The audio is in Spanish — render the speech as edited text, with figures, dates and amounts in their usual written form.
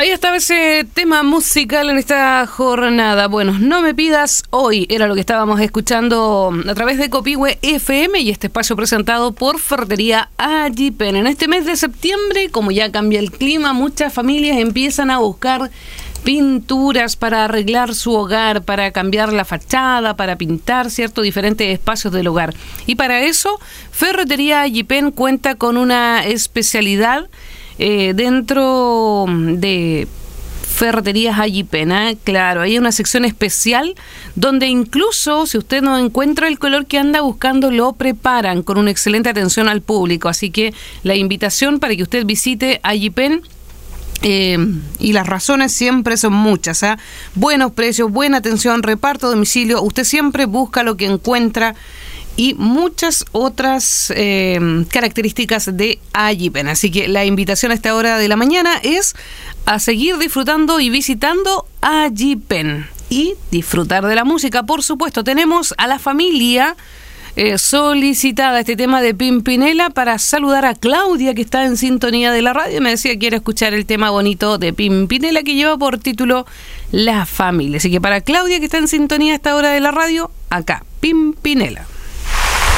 Ahí estaba ese tema musical en esta jornada. Bueno, No me pidas hoy era lo que estábamos escuchando a través de Copihue FM y este espacio presentado por Ferretería Ayipen. En este mes de septiembre, como ya cambia el clima, muchas familias empiezan a buscar pinturas para arreglar su hogar, para cambiar la fachada, para pintar, ¿cierto?, diferentes espacios del hogar. Y para eso, Ferretería Ayipen cuenta con una especialidad dentro de Ferreterías Ayipen, claro, hay una sección especial donde incluso si usted no encuentra el color que anda buscando, lo preparan con una excelente atención al público. Así que la invitación para que usted visite Ayipen, y las razones siempre son muchas, buenos precios, buena atención, reparto a domicilio, usted siempre busca lo que encuentra y muchas otras características de Ayipen. Así que la invitación a esta hora de la mañana es a seguir disfrutando y visitando Ayipen y disfrutar de la música. Por supuesto, tenemos a la familia solicitada este tema de Pimpinela para saludar a Claudia, que está en sintonía de la radio. Me decía que quiere escuchar el tema bonito de Pimpinela que lleva por título La Familia. Así que para Claudia, que está en sintonía a esta hora de la radio, acá, Pimpinela.